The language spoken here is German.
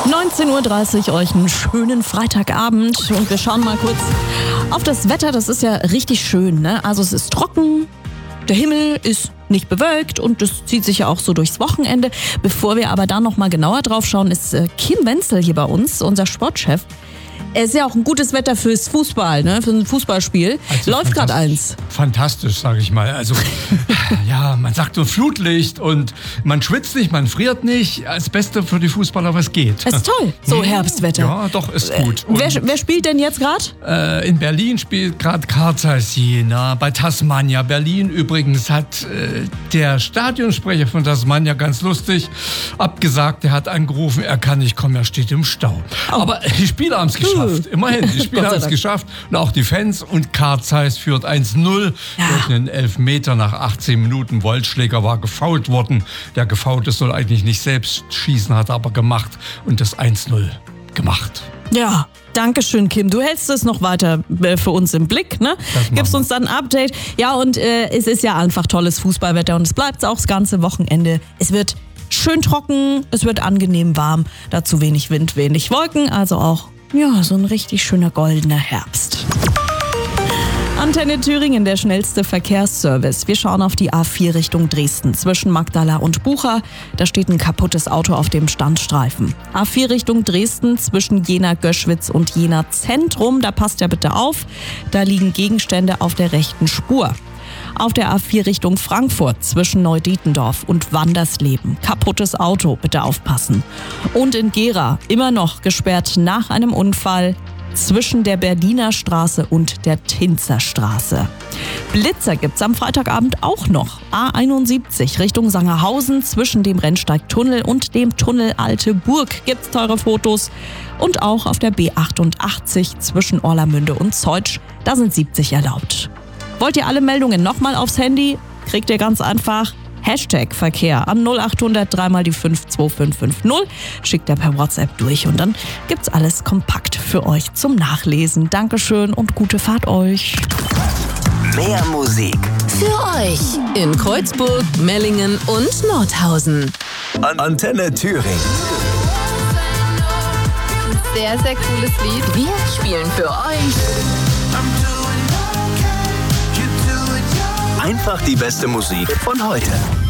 19:30 Uhr, euch einen schönen Freitagabend und wir schauen mal kurz auf das Wetter. Das ist ja richtig schön, ne? Also es ist trocken, der Himmel ist nicht bewölkt und das zieht sich ja auch so durchs Wochenende. Bevor wir aber da nochmal genauer drauf schauen, ist Kim Wenzel hier bei uns, unser Sportchef. Es ist ja auch ein gutes Wetter fürs Fußball, ne? Für ein Fußballspiel. Also läuft gerade eins. Fantastisch, sage ich mal. Also ja, man sagt so Flutlicht und man schwitzt nicht, man friert nicht. Das Beste für die Fußballer, was geht. Ist toll, so Herbstwetter. Ja, doch, ist gut. Wer spielt denn jetzt gerade? In Berlin spielt gerade Carl Zeiss Jena, bei Tasmania. Berlin übrigens hat der Stadionsprecher von Tasmania ganz lustig abgesagt. Er hat angerufen, er kann nicht kommen, er steht im Stau. Oh. Aber die Spieler haben es geschafft. Immerhin, die Spieler haben es geschafft und auch die Fans. Und Carl Zeiss führt 1-0 durch einen Elfmeter nach 18 Minuten. Wollschläger war gefoult worden. Der Gefoulte soll eigentlich nicht selbst schießen, hat aber gemacht und das 1-0 gemacht. Ja, danke schön, Kim. Du hältst es noch weiter für uns im Blick, ne? Gibst uns dann ein Update. Ja, und es ist ja einfach tolles Fußballwetter und es bleibt auch das ganze Wochenende. Es wird schön trocken, es wird angenehm warm, dazu wenig Wind, wenig Wolken, also auch so ein richtig schöner goldener Herbst. Antenne Thüringen, der schnellste Verkehrsservice. Wir schauen auf die A4 Richtung Dresden. Zwischen Magdala und Bucha, da steht ein kaputtes Auto auf dem Standstreifen. A4 Richtung Dresden, zwischen Jena-Göschwitz und Jena-Zentrum, da passt ja bitte auf, da liegen Gegenstände auf der rechten Spur. Auf der A4 Richtung Frankfurt zwischen Neudietendorf und Wandersleben. Kaputtes Auto, bitte aufpassen. Und in Gera immer noch gesperrt nach einem Unfall zwischen der Berliner Straße und der Tinzer Straße. Blitzer gibt's am Freitagabend auch noch. A71 Richtung Sangerhausen zwischen dem Rennsteigtunnel und dem Tunnel Alte Burg gibt's teure Fotos. Und auch auf der B88 zwischen Orlamünde und Zeutsch, da sind 70 erlaubt. Wollt ihr alle Meldungen nochmal aufs Handy? Kriegt ihr ganz einfach #Verkehr an 0800 3 mal die 52550. Schickt er per WhatsApp durch und dann gibt's alles kompakt für euch zum Nachlesen. Dankeschön und gute Fahrt euch. Mehr Musik für euch in Kreuzburg, Mellingen und Nordhausen. Antenne Thüringen. Sehr, sehr cooles Lied. Wir spielen für euch Einfach die beste Musik von heute.